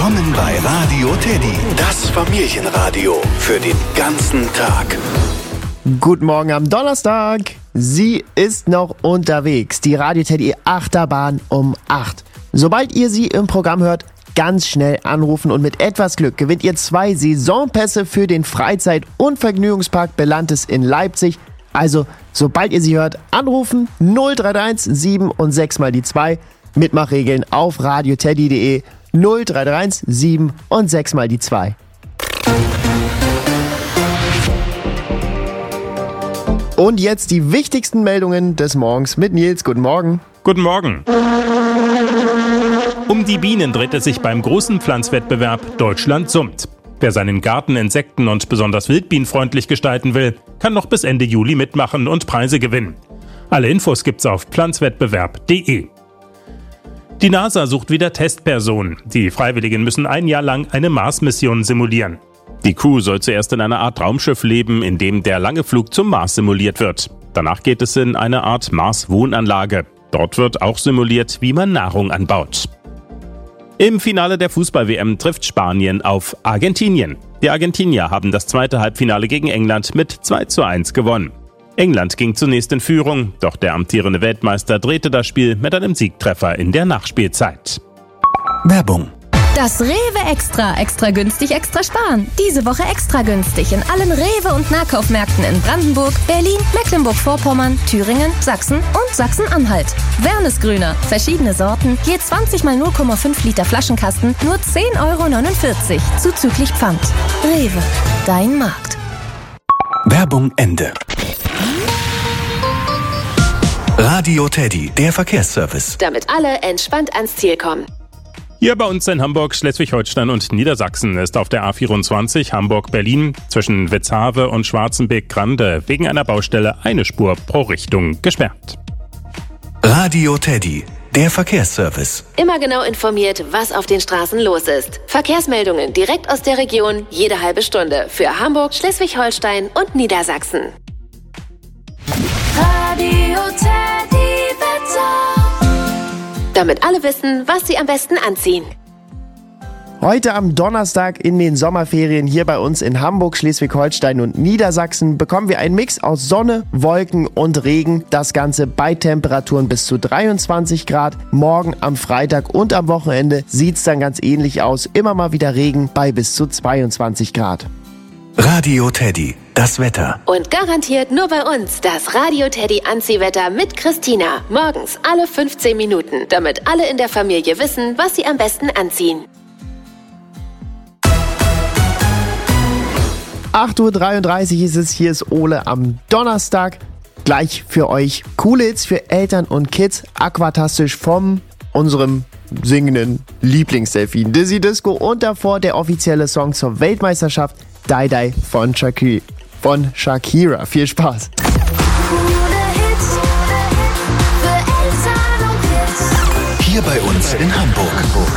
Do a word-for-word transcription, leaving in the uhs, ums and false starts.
Willkommen bei Radio Teddy, das Familienradio für den ganzen Tag. Guten Morgen am Donnerstag. Sie ist noch unterwegs. Die Radio Teddy Achterbahn um acht. Sobald ihr sie im Programm hört, ganz schnell anrufen und mit etwas Glück gewinnt ihr zwei Saisonpässe für den Freizeit- und Vergnügungspark Belantes in Leipzig. Also, sobald ihr sie hört, anrufen null drei drei eins sieben und sechs mal die zwei. Mitmachregeln auf radioteddy punkt de null drei drei eins sieben und sechs mal die zwei. Und jetzt die wichtigsten Meldungen des Morgens mit Nils. Guten Morgen. Guten Morgen. Um die Bienen dreht es sich beim großen Pflanzwettbewerb Deutschland summt. Wer seinen Garten insekten- und besonders wildbienenfreundlich gestalten will, kann noch bis Ende Juli mitmachen und Preise gewinnen. Alle Infos gibt's auf pflanzwettbewerb punkt de. Die NASA sucht wieder Testpersonen. Die Freiwilligen müssen ein Jahr lang eine Mars-Mission simulieren. Die Crew soll zuerst in einer Art Raumschiff leben, in dem der lange Flug zum Mars simuliert wird. Danach geht es in eine Art Mars-Wohnanlage. Dort wird auch simuliert, wie man Nahrung anbaut. Im Finale der Fußball-W M trifft Spanien auf Argentinien. Die Argentinier haben das zweite Halbfinale gegen England mit zwei zu eins gewonnen. England ging zunächst in Führung, doch der amtierende Weltmeister drehte das Spiel mit einem Siegtreffer in der Nachspielzeit. Werbung. Das Rewe Extra, extra günstig, extra sparen. Diese Woche extra günstig in allen Rewe- und Nahkaufmärkten in Brandenburg, Berlin, Mecklenburg-Vorpommern, Thüringen, Sachsen und Sachsen-Anhalt. Wernesgrüner, verschiedene Sorten, je zwanzig mal null Komma fünf Liter Flaschenkasten, nur zehn Euro neunundvierzig, zuzüglich Pfand. Rewe, dein Markt. Werbung Ende. Radio Teddy, der Verkehrsservice. Damit alle entspannt ans Ziel kommen. Hier bei uns in Hamburg, Schleswig-Holstein und Niedersachsen ist auf der A vierundzwanzig Hamburg-Berlin zwischen Wetzhave und Schwarzenbeck-Grande wegen einer Baustelle eine Spur pro Richtung gesperrt. Radio Teddy, der Verkehrsservice. Immer genau informiert, was auf den Straßen los ist. Verkehrsmeldungen direkt aus der Region, jede halbe Stunde für Hamburg, Schleswig-Holstein und Niedersachsen. Radio Teddy Wetter. Damit alle wissen, was sie am besten anziehen. Heute am Donnerstag in den Sommerferien hier bei uns in Hamburg, Schleswig-Holstein und Niedersachsen bekommen wir einen Mix aus Sonne, Wolken und Regen. Das Ganze bei Temperaturen bis zu dreiundzwanzig Grad. Morgen am Freitag und am Wochenende sieht's dann ganz ähnlich aus. Immer mal wieder Regen bei bis zu zweiundzwanzig Grad. Radio Teddy, das Wetter. Und garantiert nur bei uns das Radio Teddy Anziehwetter mit Christina. Morgens alle fünfzehn Minuten, damit alle in der Familie wissen, was sie am besten anziehen. acht Uhr dreiunddreißig ist es, hier ist Ole am Donnerstag. Gleich für euch coole Hits für Eltern und Kids. Aquatastisch vom unserem singenden Lieblingsdelfin Dizzy Disco und davor der offizielle Song zur Weltmeisterschaft Die Die von, Shaki- von Shakira. Viel Spaß. Hier bei uns in Hamburg.